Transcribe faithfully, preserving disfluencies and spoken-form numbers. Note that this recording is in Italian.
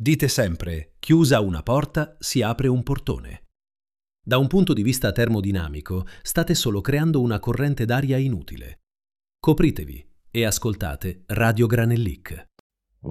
Dite sempre, chiusa una porta, si apre un portone. Da un punto di vista termodinamico, state solo creando una corrente d'aria inutile. Copritevi e ascoltate Radio Granellic.